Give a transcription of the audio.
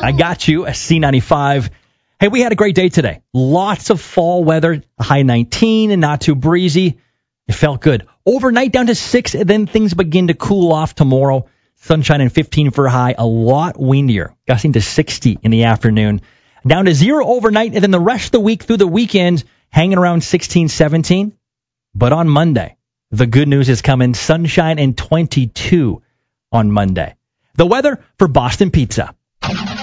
I got you, a C95. Hey, we had a great day today. Lots of fall weather, a high 19 and not too breezy. It felt good. Overnight down to 6, and then things begin to cool off tomorrow. Sunshine and 15 for a high, a lot windier, gusting to 60 in the afternoon. Down to 0 overnight, and then the rest of the week through the weekend, hanging around 16, 17. But on Monday, the good news is coming. Sunshine and 22 on Monday. The weather for Boston Pizza.